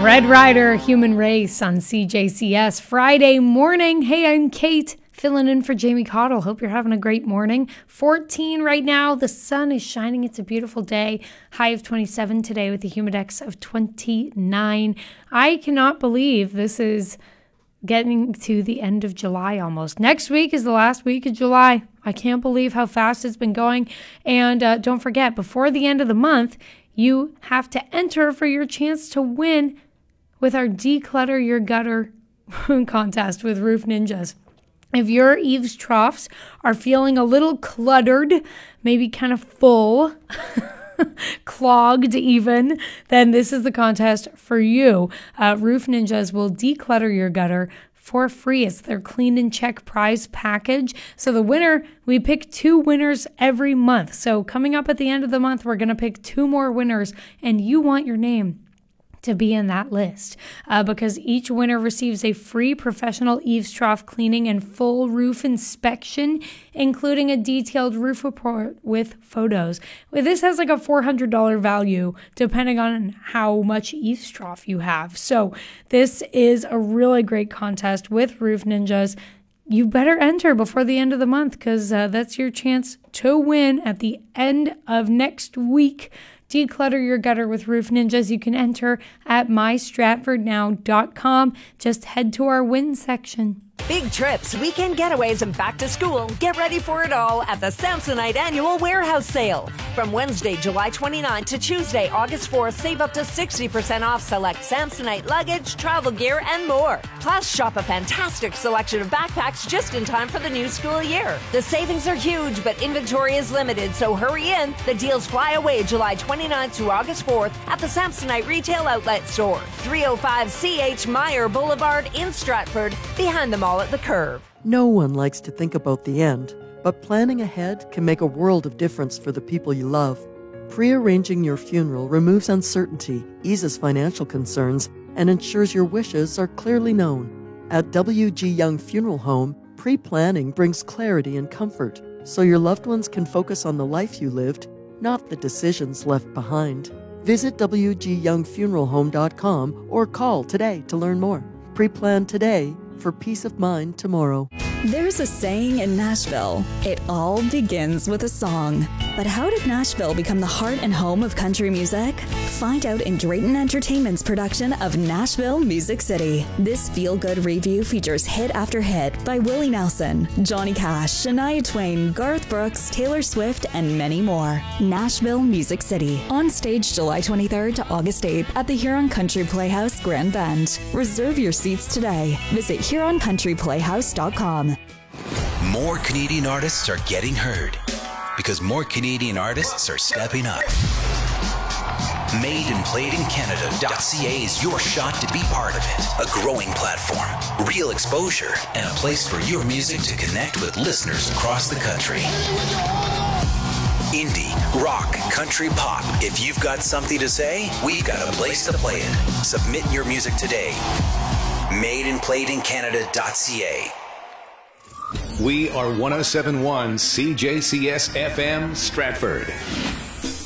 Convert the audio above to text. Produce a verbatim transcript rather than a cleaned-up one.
Red Rider, Human Race on C J C S Friday morning. Hey, I'm Kate, filling in for Jamie Cottle. Hope you're having a great morning. fourteen right now. The sun is shining. It's a beautiful day. High of twenty-seven today with a humidex of twenty-nine. I cannot believe this is getting to the end of July almost. Next week is the last week of July. I can't believe how fast it's been going. And uh, don't forget, before the end of the month, you have to enter for your chance to win with our Declutter Your Gutter contest with Roof Ninjas. If your eaves troughs are feeling a little cluttered, maybe kind of full, clogged even, then this is the contest for you. Uh, Roof Ninjas will declutter your gutter for free. It's their clean and check prize package. So the winner, we pick two winners every month. So coming up at the end of the month, we're going to pick two more winners, and you want your name to be in that list uh, because each winner receives a free professional eaves trough cleaning and full roof inspection, including a detailed roof report with photos. This has like a four hundred dollars value depending on how much eaves trough you have. So this is a really great contest with Roof Ninjas. You better enter before the end of the month because uh, that's your chance to win at the end of next week. Declutter your gutter with Roof Ninjas. You can enter at my stratford now dot com. Just head to our win section. Big trips, weekend getaways, and back to school. Get ready for it all at the Samsonite Annual Warehouse Sale. From Wednesday, July twenty-ninth to Tuesday, August fourth, save up to sixty percent off select Samsonite luggage, travel gear, and more. Plus, shop a fantastic selection of backpacks just in time for the new school year. The savings are huge, but inventory is limited, so hurry in. The deals fly away July twenty-ninth to August fourth at the Samsonite Retail Outlet Store, three oh five C H Meyer Boulevard in Stratford, behind the mall at the Curve. No one likes to think about the end, but planning ahead can make a world of difference for the people you love. Pre-arranging your funeral removes uncertainty, eases financial concerns, and ensures your wishes are clearly known. At W G Young Funeral Home, pre-planning brings clarity and comfort, so your loved ones can focus on the life you lived, not the decisions left behind. Visit W G young funeral home dot com or call today to learn more. Pre-plan today for peace of mind tomorrow. There's a saying in Nashville, it all begins with a song. But how did Nashville become the heart and home of country music? Find out in Drayton Entertainment's production of Nashville Music City. This feel-good review features hit after hit by Willie Nelson, Johnny Cash, Shania Twain, Garth Brooks, Taylor Swift, and many more. Nashville Music City. On stage July twenty-third to August eighth at the Huron Country Playhouse, Grand Bend. Reserve your seats today. Visit huron country playhouse dot com. More Canadian artists are getting heard because more Canadian artists are stepping up. Made and Played in Canada dot C A is your shot to be part of it. A growing platform, real exposure, and a place for your music to connect with listeners across the country. Indie, rock, country, pop. If you've got something to say, we've got a place to play it. Submit your music today. Made and Played in Canada dot C A. We are one oh seven point one C J C S F M Stratford.